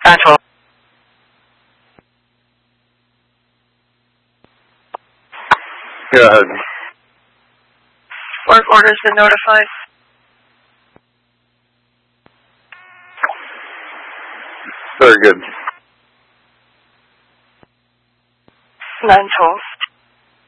Central. Go ahead. Work order's been notified. Very good. 南头。